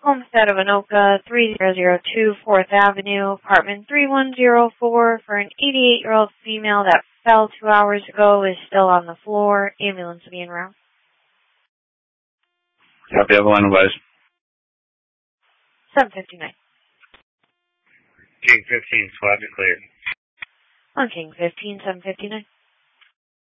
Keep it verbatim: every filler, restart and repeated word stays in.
Homestead of Anoka, three thousand two fourth Avenue, apartment three one zero four, for an eighty-eight-year-old female that fell two hours ago, is still on the floor. Ambulance will be en route. Copy, everyone, advise. seven fifty-nine. King fifteen, squad clear. On King fifteen, seven fifty-nine.